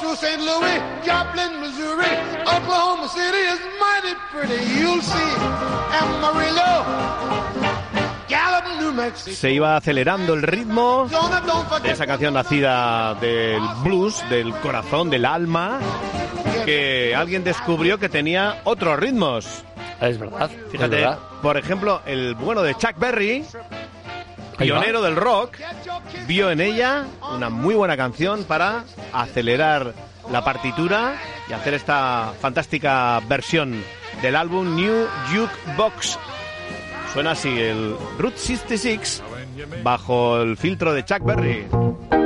to St. Louis, Joplin, Missouri, Oklahoma City is mighty pretty. You'll see Amarillo, Gallup, New Mexico. Se iba acelerando el ritmo de esa canción nacida del blues, del corazón, del alma, que alguien descubrió que tenía otros ritmos. Es verdad. Fíjate, es verdad. por ejemplo, el bueno de Chuck Berry, pionero del rock, vio en ella una muy buena canción para acelerar la partitura y hacer esta fantástica versión del álbum New Jukebox. Suena así el Route 66 bajo el filtro de Chuck Berry.